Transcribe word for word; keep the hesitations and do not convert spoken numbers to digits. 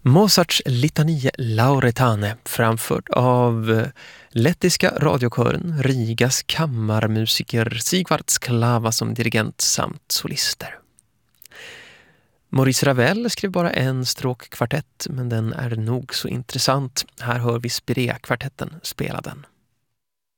Mozarts Litanie Lauretane, framförd av lettiska radiokören, Rigas kammarmusiker Sigvard Sklava som dirigent samt solister. Maurice Ravel skrev bara en stråkkvartett, men den är nog så intressant. Här hör vi Spirea-kvartetten spela den.